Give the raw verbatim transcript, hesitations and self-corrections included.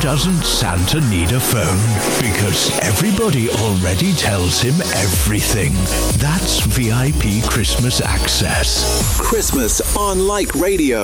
doesn't Santa need a phone? Because everybody already tells him everything. That's V I P Christmas access. Christmas on Like Radio.